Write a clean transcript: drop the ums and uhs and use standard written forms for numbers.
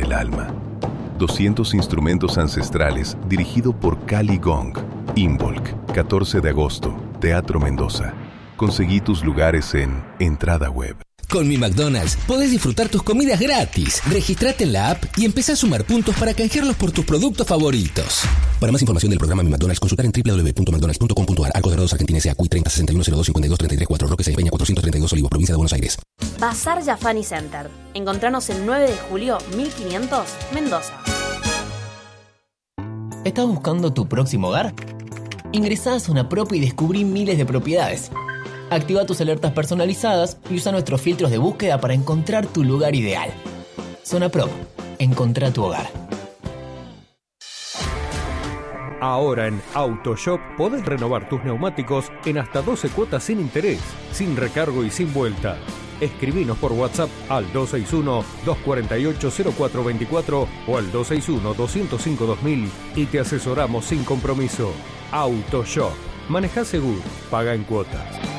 el alma. 200 instrumentos ancestrales dirigido por Cali Gong. Involk, 14 de agosto, Teatro Mendoza. Conseguí tus lugares en Entrada Web. Con Mi McDonald's podés disfrutar tus comidas gratis. Registrate en la app y empezá a sumar puntos para canjearlos por tus productos favoritos. Para más información del programa Mi McDonald's, consultar en www.mcdonalds.com.ar. Arcos Dorados Argentina S.A. CUI 30 61 02 52 33 4 Roque Sáenz Peña 432 Olivos, provincia de Buenos Aires. Bazar Jafani Center. Encontranos el 9 de julio 1500, Mendoza. ¿Estás buscando tu próximo hogar? Ingresá a Zona Prop y descubrí miles de propiedades. Activa tus alertas personalizadas y usa nuestros filtros de búsqueda para encontrar tu lugar ideal. Zona Prop. Encontrá tu hogar. Ahora en AutoShop podés renovar tus neumáticos en hasta 12 cuotas sin interés, sin recargo y sin vuelta. Escribinos por WhatsApp al 261-248-0424 o al 261-205-2000 y te asesoramos sin compromiso. AutoShop. Manejá seguro, paga en cuotas.